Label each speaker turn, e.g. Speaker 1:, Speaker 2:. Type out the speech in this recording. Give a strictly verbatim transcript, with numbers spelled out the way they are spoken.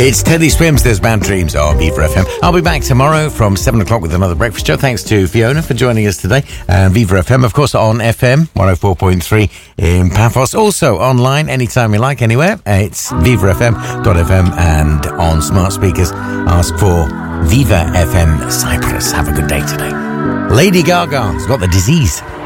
Speaker 1: It's Teddy Swims, There's Bad Dreams on Viva F M. I'll be back tomorrow from seven o'clock with another breakfast show. Thanks to Fiona for joining us today. Uh, Viva F M, of course, on F M one oh four point three in Paphos. Also online, anytime you like, anywhere. Uh, it's viva f m dot f m, and on smart speakers, ask for Viva F M Cyprus. Have a good day today. Lady Gaga's got the disease.